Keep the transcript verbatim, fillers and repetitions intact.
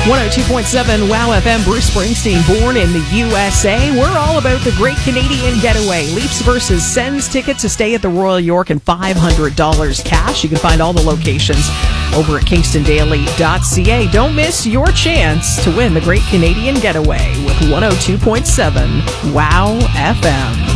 one oh two point seven Wow F M, Bruce Springsteen, born in the U S A. We're all about the Great Canadian Getaway. Leafs versus Sens tickets to stay at the Royal York and five hundred dollars cash. You can find all the locations over at kingston daily dot c a. Don't miss your chance to win the Great Canadian Getaway with one oh two point seven Wow F M.